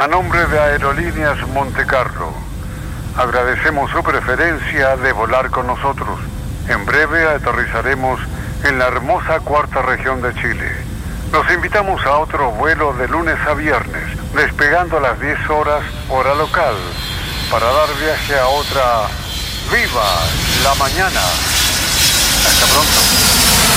A nombre de Aerolíneas Montecarlo, agradecemos su preferencia de volar con nosotros. En breve aterrizaremos en la hermosa cuarta región de Chile. Los invitamos a otro vuelo de lunes a viernes, despegando a las 10 horas hora local, para dar viaje a otra ¡Viva la mañana! Hasta pronto.